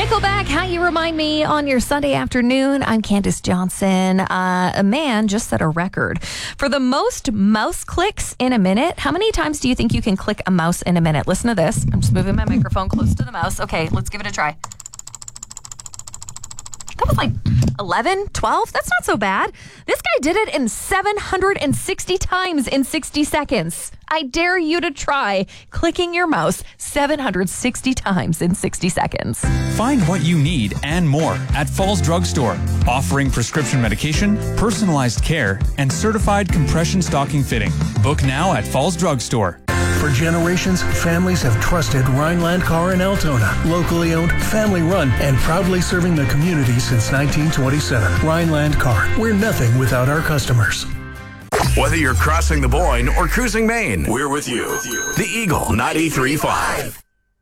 Nickelback, How You Remind Me on your Sunday afternoon. I'm Candace Johnson. A man just set a record for the most mouse clicks in a minute. How many times do you think you can click a mouse in a minute? Listen to this. I'm just moving my microphone close to the mouse. Okay, let's give it a try. That was like 11, 12. That's not so bad. This guy did it in 760 times in 60 seconds. I dare you to try clicking your mouse 760 times in 60 seconds. Find what you need and more at Falls Drug Store, offering prescription medication, personalized care, and certified compression stocking fitting. Book now at Falls Drug Store. For generations, families have trusted Rhineland Car in Altona. Locally owned, family run, and proudly serving the community since 1927. Rhineland Car. We're nothing without our customers. Whether you're crossing the Boyne or cruising Maine, we're with you. The Eagle 93.5.